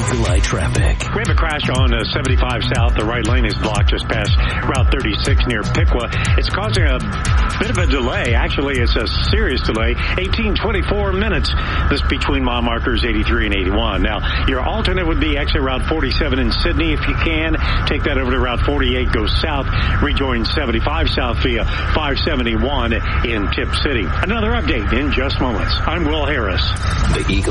Eagle Eye traffic. We have a crash on 75 South. The right lane is blocked just past Route 36 near Piqua. It's causing a bit of a delay. Actually, it's a serious delay. 18-24 minutes. This between mile markers 83 and 81. Now, your alternate would be exit Route 47 in Sydney. If you can, take that over to Route 48, go south, rejoin 75 South via 571 in Tip City. Another update in just moments. I'm Will Harris. The Eagle